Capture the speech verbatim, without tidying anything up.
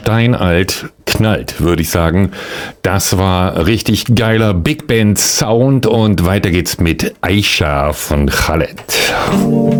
steinalt knallt, würde ich sagen. Das war richtig geiler Big Band Sound und weiter geht's mit Aisha von Khaled.